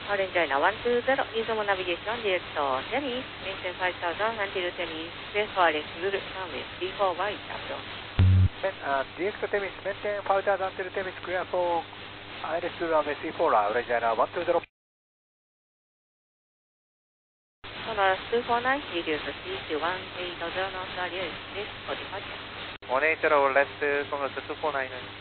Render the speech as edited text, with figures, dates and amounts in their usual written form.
Orange China 120, resume navigation direct to Tennis, maintain 5000 until Tennis, space for Alex Zulu, runway 34 by approach. DX Temis, maintain 5000 until Temis, clear for Alex Zulu, runway 34, Orange China 120. Sonar 249, reduce speed to 180 knots, earlier space for departure. 180 left, Sonar 249.